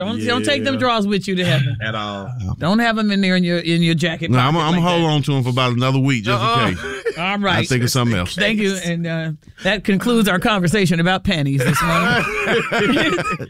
Don't take them drawers with you to heaven at all. Don't have them in there in your jacket. No, I'm gonna hold on to them for about another week just in case. All right. I think of something else. Thank you, and that concludes our conversation about panties this morning.